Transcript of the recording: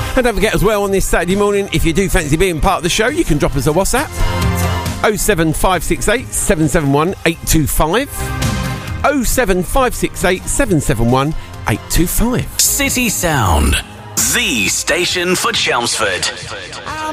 And don't forget as well, on this Saturday morning, if you do fancy being part of the show, you can drop us a WhatsApp. 07568 771 825. 07568 771 825. City Sound, the station for Chelmsford.